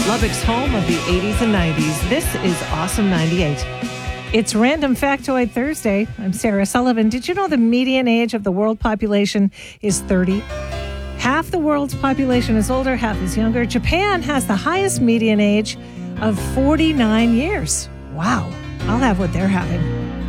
Lubbock's home of the 80s and 90s. This is Awesome 98. It's Random Factoid Thursday. I'm Sarah Sullivan. Did you know the median age of the world population is 30? Half the world's population is older, half is younger. Japan has the highest median age of 49 years. Wow. I'll have what they're having.